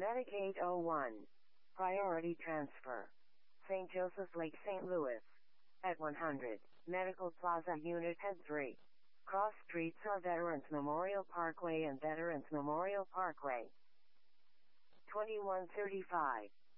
Medicaid 01. Priority transfer. St. Joseph's Lake, St. Louis. At 100. Medical Plaza Unit Head 3. Cross streets are Veterans Memorial Parkway and Veterans Memorial Parkway. 2135.